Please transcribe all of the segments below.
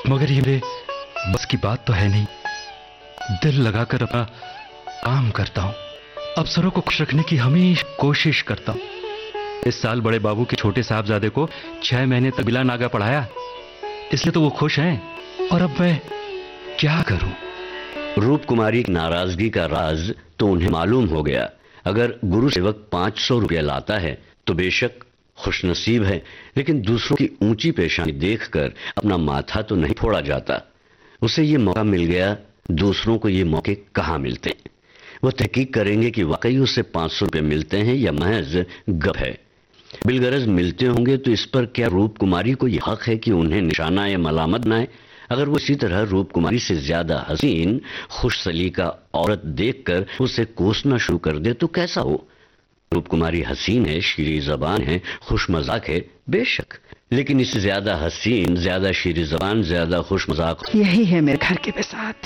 मगर ये मेरे बस की बात तो है नहीं। दिल लगाकर अपना काम करता हूँ, अफसरों को खुश रखने की हमेशा कोशिश करता हूँ। इस साल बड़े बाबू के छोटे साहबजादे को 6 महीने तक बिला नागा पढ़ाया, इसलिए तो वो खुश हैं। और अब मैं क्या करूं? रूप कुमारी की नाराजगी का राज तो उन्हें मालूम हो गया। अगर गुरु सेवक 500 रुपया लाता है तो बेशक खुशनसीब है, लेकिन दूसरों की ऊंची पेशानी देखकर अपना माथा तो नहीं फोड़ा जाता। उसे ये मौका मिल गया, दूसरों को ये मौके कहाँ मिलते हैं। वो तहकीक करेंगे कि वाकई उसे 500 रुपये मिलते हैं या महज गप है। बिलगरज मिलते होंगे तो इस पर क्या रूप कुमारी को यह हक है कि उन्हें निशाना या मलामत बनाए? अगर वो इसी तरह रूप कुमारी से ज्यादा हसीन, खुश सलीका औरत देखकर उसे कोसना शुरू कर दे तो कैसा हो? रूप कुमारी हसीन है, शीरी जबान है, खुश मजाक है, बेशक, लेकिन इससे ज्यादा हसीन, ज्यादा शीरी जबान, ज्यादा खुश मजाक यही है मेरे घर के बिसात।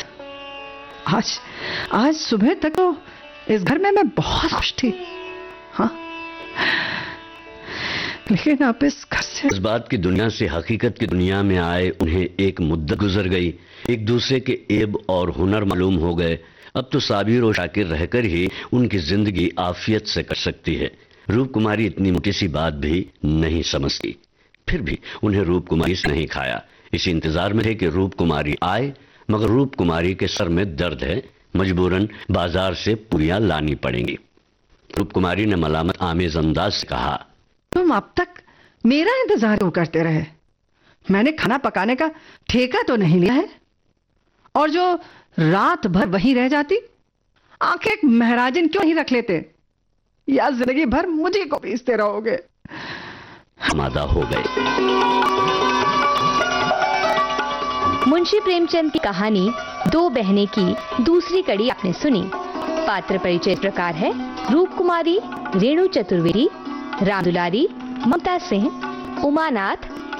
आज सुबह तक तो इस घर में मैं बहुत खुश थी, हाँ, लेकिन अब इस घर से, इस बात की दुनिया से हकीकत की दुनिया में आए उन्हें एक मुद्दत गुजर गई। एक दूसरे के ऐब और हुनर मालूम हो गए। अब तो साबिर और शाकिर रहकर ही उनकी जिंदगी आफियत से कट सकती है। रूप कुमारी इतनी मोटी सी बात भी नहीं समझती, फिर भी उन्हें रूप कुमारी से नहीं खाया। इसी इंतजार में थे कि रूप कुमारी आए, मगर रूप कुमारी के सर में दर्द है, मजबूरन बाजार से पूरियां लानी पड़ेंगी। रूप कुमारी ने मलामत आमेज अंदाज से कहा, तुम अब तक मेरा इंतजार क्यों करते रहे? मैंने खाना पकाने का ठेका तो नहीं लिया है, और जो रात भर वहीं रह जाती, आखिर एक महराजिन क्यों नहीं रख लेते? या जिंदगी भर मुझे को पीसते रहोगे? आमादा हो गए। मुंशी प्रेमचंद की कहानी दो बहनें की दूसरी कड़ी आपने सुनी। पात्र परिचय प्रकार है: रूप कुमारी, रेणु चतुर्वेदी, राम दुलारी, ममता सिंह, उमानाथ,